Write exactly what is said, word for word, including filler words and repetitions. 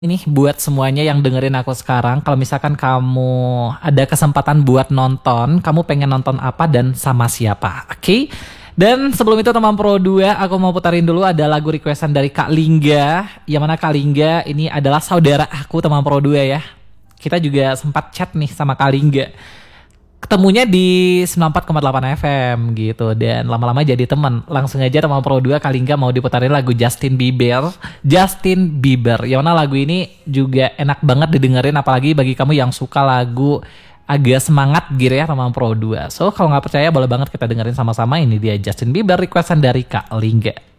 Ini buat semuanya yang dengerin aku sekarang, kalau misalkan kamu ada kesempatan buat nonton, kamu pengen nonton apa dan sama siapa, oke? Okay? Dan sebelum itu teman Pro dua, aku mau putarin dulu ada lagu requestan dari Kak Lingga. Yang mana Kak Lingga ini adalah saudara aku teman Pro dua ya. Kita juga sempat chat nih sama Kak Lingga. Ketemunya di sembilan puluh empat koma delapan F M gitu. Dan lama-lama jadi teman. Langsung aja teman Pro dua Kak Lingga mau diputarin lagu Justin Bieber. Justin Bieber. Yang mana lagu ini juga enak banget didengerin. Apalagi bagi kamu yang suka lagu agak semangat gitu ya teman Pro dua. So kalau nggak percaya boleh banget kita dengerin sama-sama. Ini dia Justin Bieber requestan dari Kak Lingga.